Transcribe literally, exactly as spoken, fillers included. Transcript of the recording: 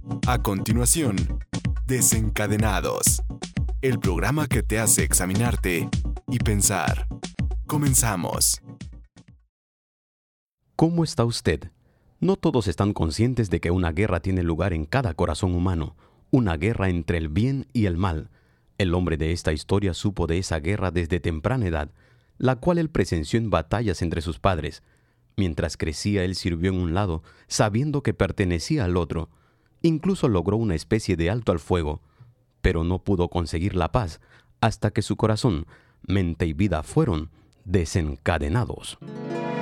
A continuación, Desencadenados, el programa que te hace examinarte y pensar. Comenzamos. ¿Cómo está usted? No todos están conscientes de que una guerra tiene lugar en cada corazón humano, una guerra entre el bien y el mal. El hombre de esta historia supo de esa guerra desde temprana edad, la cual él presenció en batallas entre sus padres. Mientras crecía, él sirvió en un lado, sabiendo que pertenecía al otro. Incluso logró una especie de alto al fuego, pero no pudo conseguir la paz hasta que su corazón, mente y vida fueron desencadenados.